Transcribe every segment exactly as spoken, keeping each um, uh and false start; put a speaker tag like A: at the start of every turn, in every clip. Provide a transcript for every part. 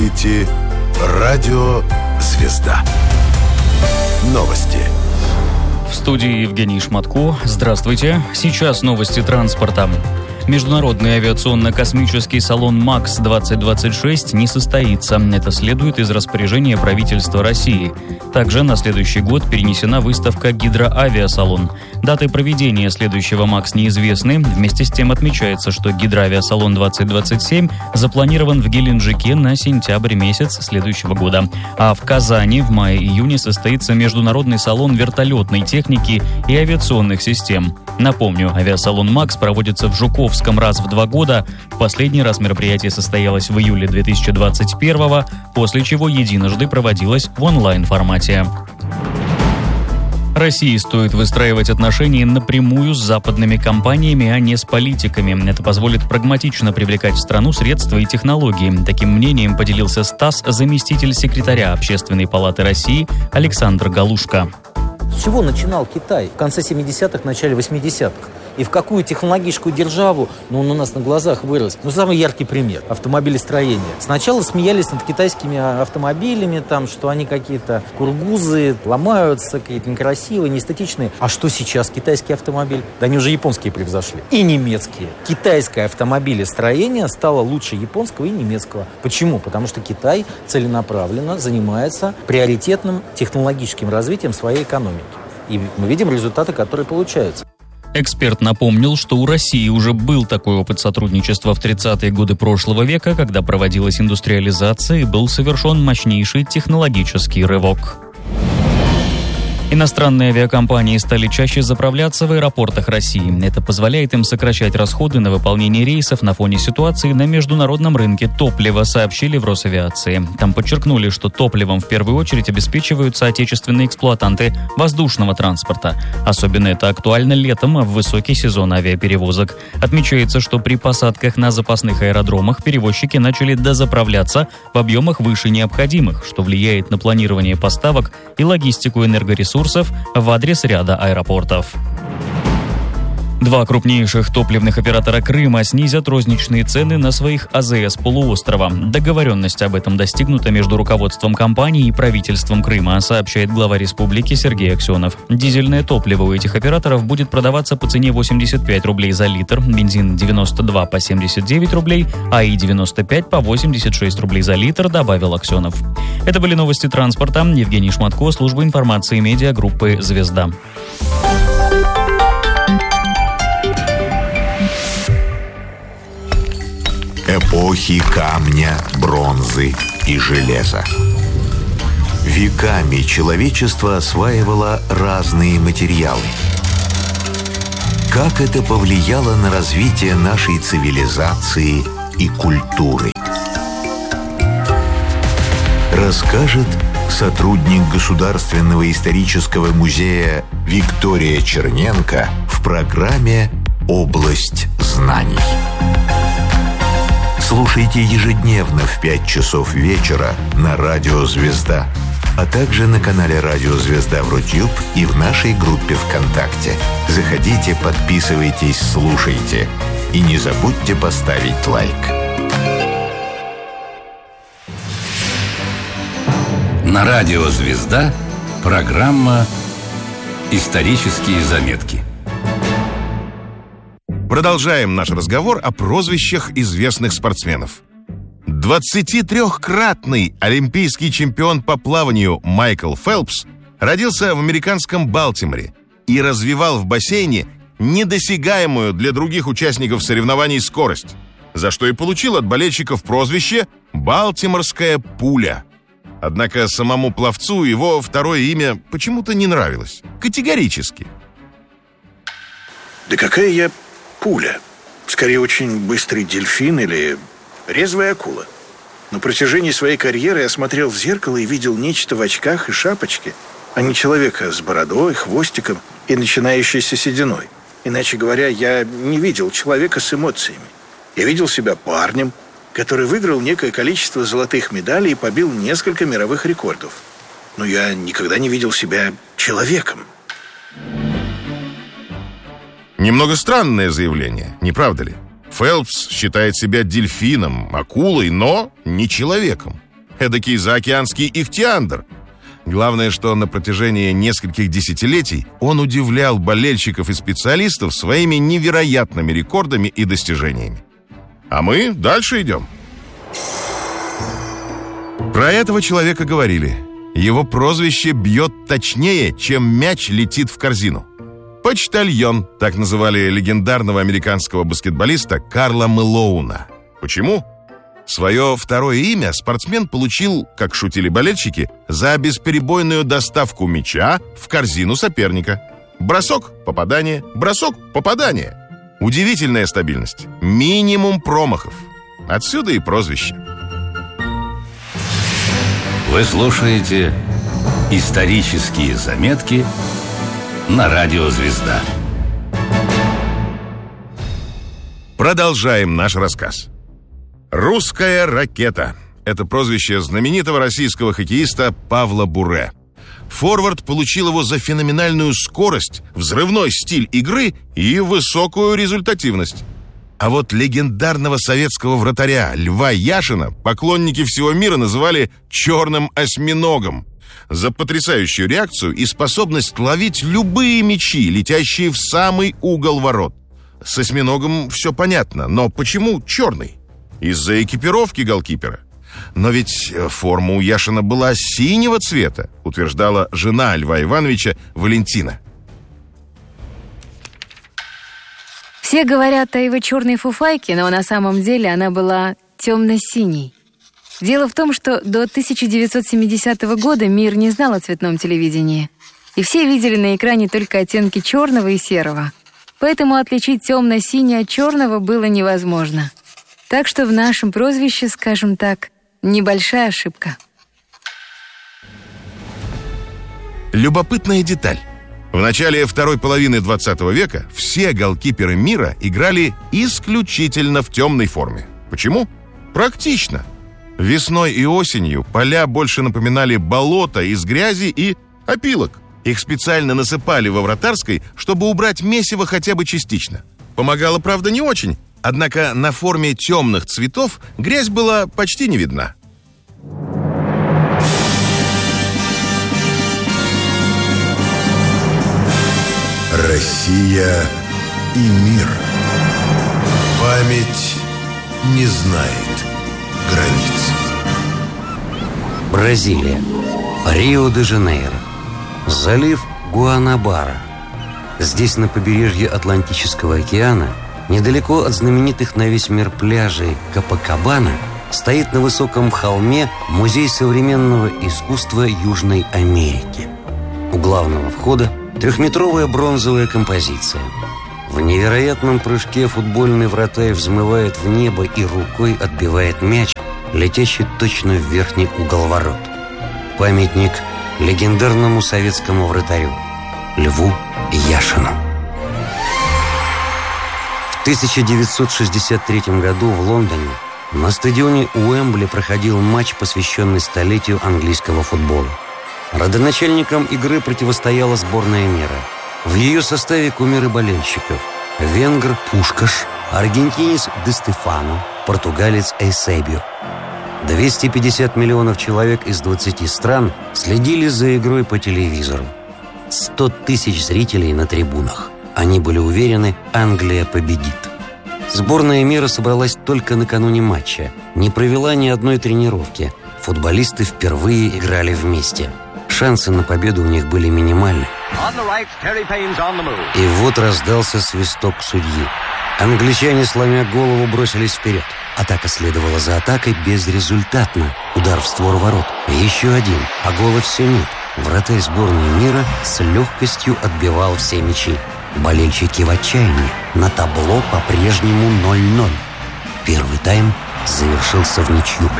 A: слушаете Радио Звезда. Новости.
B: В студии Евгений Шматко. Здравствуйте. Сейчас новости транспорта. Международный авиационно-космический салон МАКС двадцать двадцать шесть не состоится. Это следует из распоряжения правительства России. Также на следующий год перенесена выставка «Гидроавиасалон». Даты проведения следующего МАКС неизвестны. Вместе с тем отмечается, что «Гидроавиасалон двадцать двадцать семь» запланирован в Геленджике на сентябрь месяц следующего года. А в Казани в мае-июне состоится международный салон вертолетной техники и авиационных систем. Напомню, авиасалон МАКС проводится в Жуковском раз в два года. В последний раз мероприятие состоялось в июле две тысячи двадцать первого, после чего единожды проводилось в онлайн-формате. России стоит выстраивать отношения напрямую с западными компаниями, а не с политиками. Это позволит прагматично привлекать в страну средства и технологии. Таким мнением поделился СТАСС заместитель секретаря Общественной палаты России Александр Галушко.
C: С чего начинал Китай в конце семидесятых, начале восьмидесятых? И в какую технологическую державу, ну, он у нас на глазах вырос. Ну, самый яркий пример – автомобилестроение. Сначала смеялись над китайскими автомобилями, там, что они какие-то кургузы, ломаются, какие-то некрасивые, неэстетичные. А что сейчас китайский автомобиль? Да они уже японские превзошли. И немецкие. Китайское автомобилестроение стало лучше японского и немецкого. Почему? Потому что Китай целенаправленно занимается приоритетным технологическим развитием своей экономики. И мы видим результаты, которые получаются.
B: Эксперт напомнил, что у России уже был такой опыт сотрудничества в тридцатые годы прошлого века, когда проводилась индустриализация и был совершен мощнейший технологический рывок. Иностранные авиакомпании стали чаще заправляться в аэропортах России. Это позволяет им сокращать расходы на выполнение рейсов на фоне ситуации на международном рынке топлива, сообщили в Росавиации. Там подчеркнули, что топливом в первую очередь обеспечиваются отечественные эксплуатанты воздушного транспорта. Особенно это актуально летом, в высокий сезон авиаперевозок. Отмечается, что при посадках на запасных аэродромах перевозчики начали дозаправляться в объемах выше необходимых, что влияет на планирование поставок и логистику энергоресурсов в адрес ряда аэропортов. Два крупнейших топливных оператора Крыма снизят розничные цены на своих АЗС полуострова. Договоренность об этом достигнута между руководством компании и правительством Крыма, сообщает глава республики Сергей Аксенов. Дизельное топливо у этих операторов будет продаваться по цене восемьдесят пять рублей за литр, бензин девяносто два по семьдесят девять рублей, а и девяносто пять по восемьдесят шесть рублей за литр, добавил Аксенов. Это были новости транспорта. Евгений Шматко, служба информации медиагруппы «Звезда».
A: Эпохи камня, бронзы и железа. Веками человечество осваивало разные материалы. Как это повлияло на развитие нашей цивилизации и культуры? Расскажет сотрудник Государственного исторического музея Виктория Черненко в программе «Область знаний». Слушайте ежедневно в пять часов вечера на Радио Звезда, а также на канале Радио Звезда в Рутюб и в нашей группе ВКонтакте. Заходите, подписывайтесь, слушайте. И не забудьте поставить лайк.
D: На Радио Звезда программа «Исторические заметки».
E: Продолжаем наш разговор о прозвищах известных спортсменов. двадцатитрёхкратный олимпийский чемпион по плаванию Майкл Фелпс родился в американском Балтиморе и развивал в бассейне недосягаемую для других участников соревнований скорость, за что и получил от болельщиков прозвище «Балтиморская пуля». Однако самому пловцу его второе имя почему-то не нравилось. Категорически.
F: Да какая я пуля? Скорее, очень быстрый дельфин или резвая акула. На протяжении своей карьеры я смотрел в зеркало и видел нечто в очках и шапочке, а не человека с бородой, хвостиком и начинающейся сединой. Иначе говоря, я не видел человека с эмоциями. Я видел себя парнем, который выиграл некое количество золотых медалей и побил несколько мировых рекордов. Но я никогда не видел себя человеком.
E: Немного странное заявление, не правда ли? Фелпс считает себя дельфином, акулой, но не человеком. Эдакий заокеанский Ихтиандр. Главное, что на протяжении нескольких десятилетий он удивлял болельщиков и специалистов своими невероятными рекордами и достижениями. А мы дальше идем. Про этого человека говорили: его прозвище бьет точнее, чем мяч летит в корзину. Почтальон, так называли легендарного американского баскетболиста Карла Мэлоуна. Почему? Свое второе имя спортсмен получил, как шутили болельщики, за бесперебойную доставку мяча в корзину соперника. Бросок, попадание, бросок, попадание. Удивительная стабильность. Минимум промахов. Отсюда и прозвище.
D: Вы слушаете «Исторические заметки» на радио «Звезда».
E: Продолжаем наш рассказ. «Русская ракета» — это прозвище знаменитого российского хоккеиста Павла Буре. Форвард получил его за феноменальную скорость, взрывной стиль игры и высокую результативность. А вот легендарного советского вратаря Льва Яшина поклонники всего мира называли «черным осьминогом» за потрясающую реакцию и способность ловить любые мячи, летящие в самый угол ворот. С осьминогом все понятно, но почему черный? Из-за экипировки голкипера. Но ведь форма у Яшина была синего цвета, утверждала жена Льва Ивановича Валентина.
G: Все говорят о его черной фуфайке, но на самом деле она была темно-синей. Дело в том, что до тысяча девятьсот семидесятого года мир не знал о цветном телевидении, и все видели на экране только оттенки черного и серого. Поэтому отличить темно-синий от черного было невозможно. Так что в нашем прозвище, скажем так, небольшая ошибка.
E: Любопытная деталь. В начале второй половины двадцатого века все голкиперы мира играли исключительно в темной форме. Почему? Практично. Весной и осенью поля больше напоминали болото из грязи и опилок. Их специально насыпали во вратарской, чтобы убрать месиво хотя бы частично. Помогало, правда, не очень. Однако на форме темных цветов грязь была почти не видна.
H: Россия и мир. Память не знает границ.
I: Бразилия. Рио-де-Жанейро. Залив Гуанабара. Здесь, на побережье Атлантического океана, недалеко от знаменитых на весь мир пляжей Копакабана, стоит на высоком холме Музей современного искусства Южной Америки. У главного входа трехметровая бронзовая композиция. В невероятном прыжке футбольный вратарь взмывает в небо и рукой отбивает мяч, летящий точно в верхний угол ворот. Памятник легендарному советскому вратарю Льву Яшину. В тысяча девятьсот шестьдесят третьем году в Лондоне на стадионе Уэмбли проходил матч, посвященный столетию английского футбола. Родоначальникам игры противостояла сборная мира. В ее составе кумиры болельщиков: венгр Пушкаш, аргентинец Де Стефано, португалец Эйсебио. двести пятьдесят миллионов человек из двадцати стран следили за игрой по телевизору. сто тысяч зрителей на трибунах. Они были уверены, Англия победит. Сборная мира собралась только накануне матча, не провела ни одной тренировки. Футболисты впервые играли вместе. Шансы на победу у них были минимальны. И вот раздался свисток судьи. Англичане, сломя голову, бросились вперед. Атака следовала за атакой безрезультатно. Удар в створ ворот. Еще один, а гола все нет. Вратарь сборной мира с легкостью отбивал все мячи. Болельщики в отчаянии. На табло по-прежнему ноль ноль. Первый тайм завершился в ничью.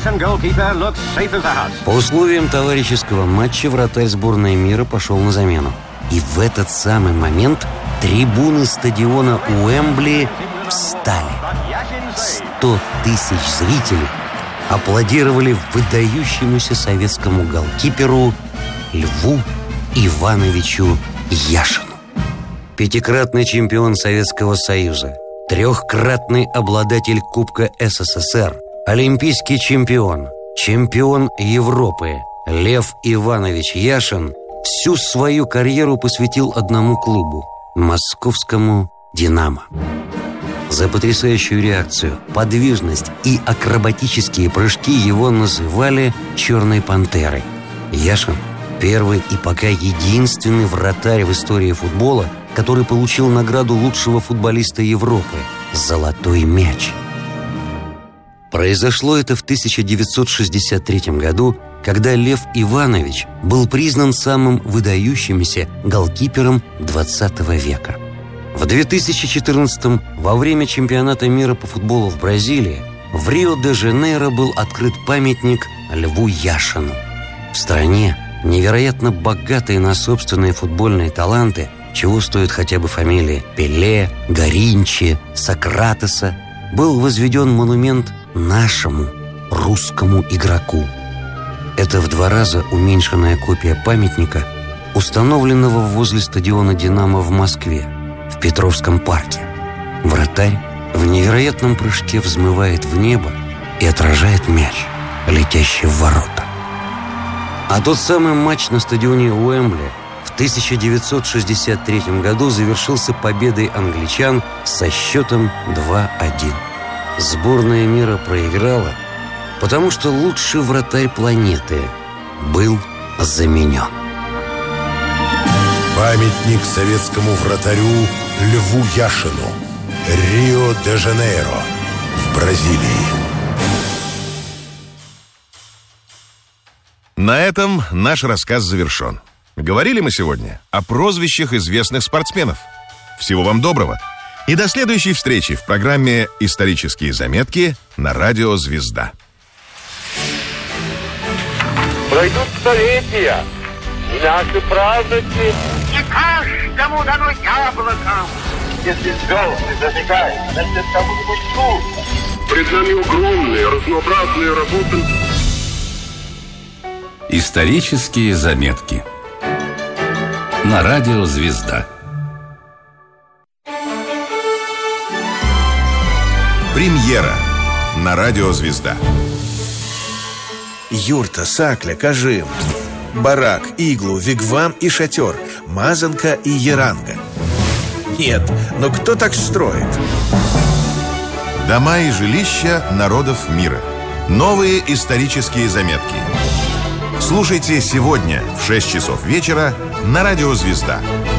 I: По условиям товарищеского матча вратарь сборной мира пошел на замену. И в этот самый момент трибуны стадиона Уэмбли встали. Сто тысяч зрителей аплодировали выдающемуся советскому голкиперу Льву Ивановичу Яшину. Пятикратный чемпион Советского Союза, трехкратный обладатель Кубка СССР, олимпийский чемпион, Чемпион Европы Лев Иванович Яшин всю свою карьеру посвятил одному клубу – московскому «Динамо». За потрясающую реакцию, подвижность и акробатические прыжки его называли «Черной пантерой». Яшин – первый и пока единственный вратарь в истории футбола, который получил награду лучшего футболиста Европы – «Золотой мяч». Произошло это в тысяча девятьсот шестьдесят третьем году, когда Лев Иванович был признан самым выдающимся голкипером двадцатого века. В две тысячи четырнадцатом, во время чемпионата мира по футболу в Бразилии, в Рио-де-Жанейро был открыт памятник Льву Яшину. В стране, невероятно богатой на собственные футбольные таланты, чего стоят хотя бы фамилии Пеле, Гаринчи, Сократеса, был возведен монумент нашему русскому игроку. Это в два раза уменьшенная копия памятника, установленного возле стадиона «Динамо» в Москве, в Петровском парке. Вратарь в невероятном прыжке взмывает в небо и отражает мяч, летящий в ворота. А тот самый матч на стадионе Уэмбли в тысяча девятьсот шестьдесят третьем году завершился победой англичан со счетом два один. Сборная мира проиграла, потому что лучший вратарь планеты был заменен.
H: Памятник советскому вратарю Льву Яшину. Рио-де-Жанейро в Бразилии.
E: На этом наш рассказ завершен. Говорили мы сегодня о прозвищах известных спортсменов. Всего вам доброго. И до следующей встречи в программе «Исторические заметки» на радио «Звезда».
J: Пройдут столетия, и наши праздники не каждому дано яблоко. Если звезды зажигают, значит, кому-нибудь тут. Пред нами огромные, разнообразные работы.
D: Исторические заметки на радио «Звезда».
E: Премьера на радио «Звезда».
F: Юрта, сакля, кажим, барак, иглу, вигвам и шатер, мазанка и яранга. Нет, но кто так строит?
E: Дома и жилища народов мира. Новые исторические заметки. Слушайте сегодня в шесть часов вечера на радио «Звезда».